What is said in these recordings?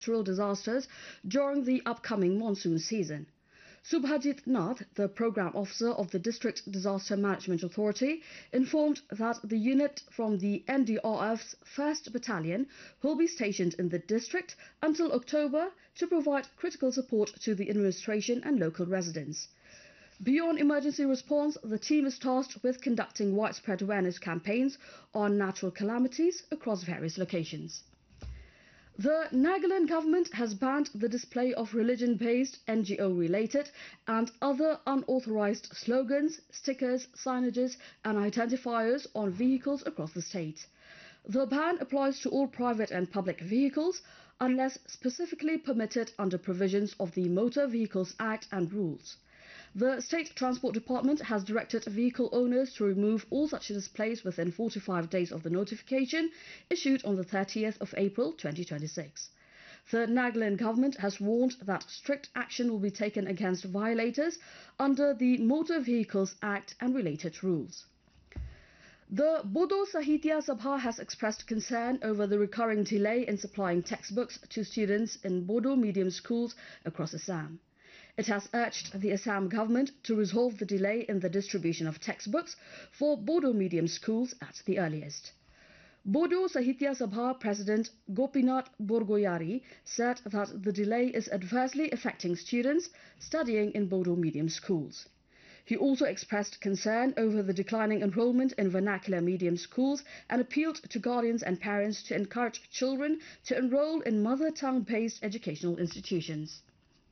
natural disasters during the upcoming monsoon season. Subhajit Nath, the Programme Officer of the District Disaster Management Authority, informed that the unit from the NDRF's 1st Battalion will be stationed in the district until October to provide critical support to the administration and local residents. Beyond emergency response, the team is tasked with conducting widespread awareness campaigns on natural calamities across various locations. The Nagaland government has banned the display of religion-based, NGO-related and other unauthorized slogans, stickers, signages and identifiers on vehicles across the state. The ban applies to all private and public vehicles unless specifically permitted under provisions of the Motor Vehicles Act and rules. The State Transport Department has directed vehicle owners to remove all such displays within 45 days of the notification issued on the 30th of April 2026. The Nagaland government has warned that strict action will be taken against violators under the Motor Vehicles Act and related rules. The Bodo Sahitya Sabha has expressed concern over the recurring delay in supplying textbooks to students in Bodo medium schools across Assam. It has urged the Assam government to resolve the delay in the distribution of textbooks for Bodo medium schools at the earliest. Bodo Sahitya Sabha President Gopinath Borgoyari said that the delay is adversely affecting students studying in Bodo medium schools. He also expressed concern over the declining enrollment in vernacular medium schools and appealed to guardians and parents to encourage children to enroll in mother tongue-based educational institutions.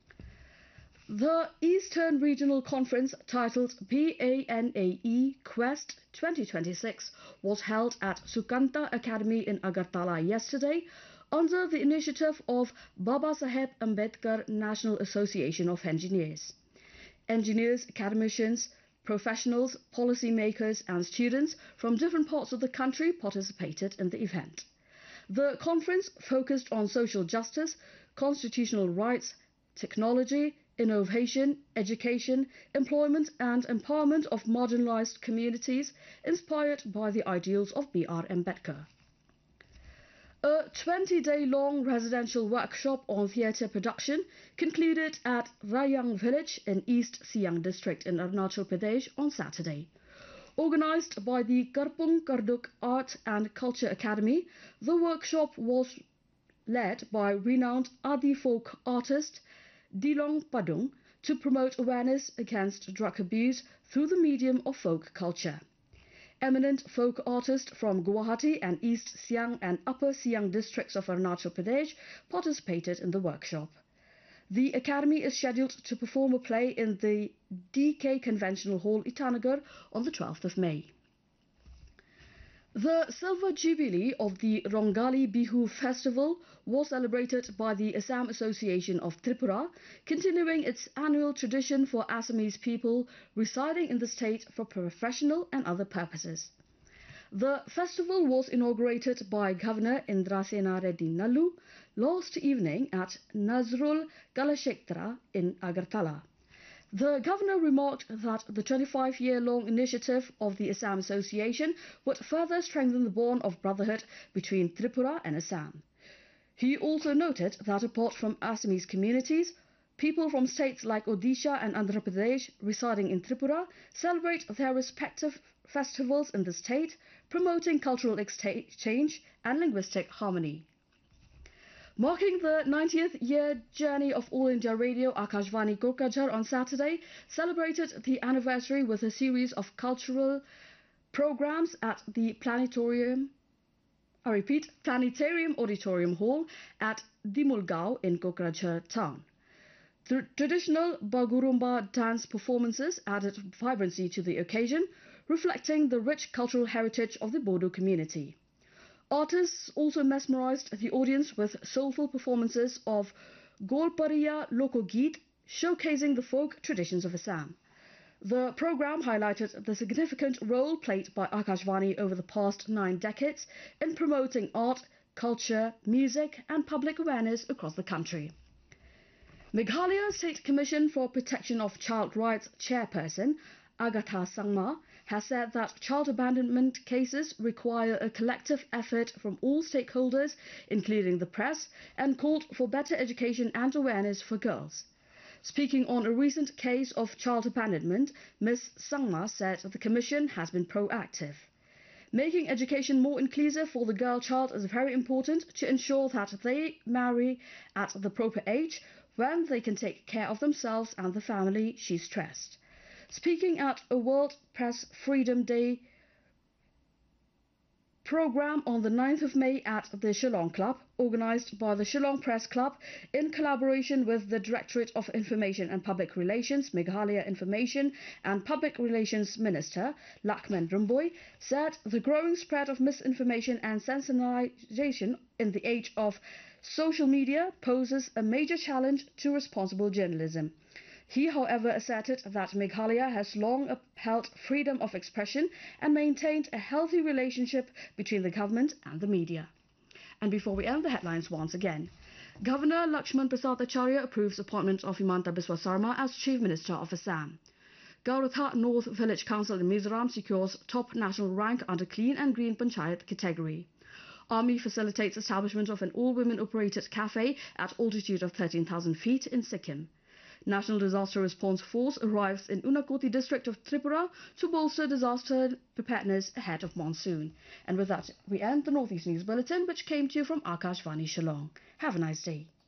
The Eastern Regional Conference, titled PANAE Quest 2026, was held at Sukanta Academy in Agartala yesterday under the initiative of Babasaheb Ambedkar National Association of Engineers. Engineers, academicians, professionals, policymakers and students from different parts of the country participated in the event. The conference focused on social justice, constitutional rights, technology, innovation, education, employment and empowerment of marginalized communities inspired by the ideals of B.R. Ambedkar. A 20-day-long residential workshop on theatre production concluded at Rayang village in East Siang district in Arunachal Pradesh on Saturday. Organized by the Karpung Karduk Art and Culture Academy, the workshop was led by renowned Adi folk artist Dilong Padung to promote awareness against drug abuse through the medium of folk culture. Eminent folk artists from Guwahati and East Siang and Upper Siang districts of Arunachal Pradesh participated in the workshop. The Academy is scheduled to perform a play in the DK Conventional Hall, Itanagar on the 12th of May. The Silver Jubilee of the Rongali Bihu Festival was celebrated by the Assam Association of Tripura, continuing its annual tradition for Assamese people residing in the state for professional and other purposes. The festival was inaugurated by Governor Indrasena Reddy Nallu last evening at Nazrul Kalakshetra in Agartala. The Governor remarked that the 25-year-long initiative of the Assam Association would further strengthen the bond of brotherhood between Tripura and Assam. He also noted that apart from Assamese communities, people from states like Odisha and Andhra Pradesh residing in Tripura celebrate their respective festivals in the state, promoting cultural exchange and linguistic harmony. Marking the 90th year journey of All India Radio, Akashvani Kokrajhar on Saturday celebrated the anniversary with a series of cultural programs at the Planetarium Auditorium Hall at Dimulgao in Kokrajhar town. The traditional Bagurumba dance performances added vibrancy to the occasion, reflecting the rich cultural heritage of the Bodo community. Artists also mesmerized the audience with soulful performances of Golpariya Lokogeet, showcasing the folk traditions of Assam. The program highlighted the significant role played by Akashvani over the past 9 decades in promoting art, culture, music and public awareness across the country. Meghalaya State Commission for Protection of Child Rights Chairperson Agatha Sangma has said that child abandonment cases require a collective effort from all stakeholders, including the press, and called for better education and awareness for girls. Speaking on a recent case of child abandonment, Ms. Sangma said the Commission has been proactive. Making education more inclusive for the girl child is very important to ensure that they marry at the proper age when they can take care of themselves and the family, she stressed. Speaking at a World Press Freedom Day program on the 9th of May at the Shillong Club, organised by the Shillong Press Club in collaboration with the Directorate of Information and Public Relations, Meghalaya Information and Public Relations Minister Lakman Rumboy, said the growing spread of misinformation and sensationalisation in the age of social media poses a major challenge to responsible journalism. He, however, asserted that Meghalaya has long upheld freedom of expression and maintained a healthy relationship between the government and the media. And before we end the headlines once again, Governor Lakshman Prasad Acharya approves appointment of Himanta Biswa Sarma as Chief Minister of Assam. Gauratha North Village Council in Mizoram secures top national rank under Clean and Green Panchayat category. Army facilitates establishment of an all-women operated cafe at altitude of 13,000 feet in Sikkim. National Disaster Response Force arrives in Unakoti district of Tripura to bolster disaster preparedness ahead of monsoon. And with that, we end the Northeast News Bulletin, which came to you from Akashvani Shillong. Have a nice day.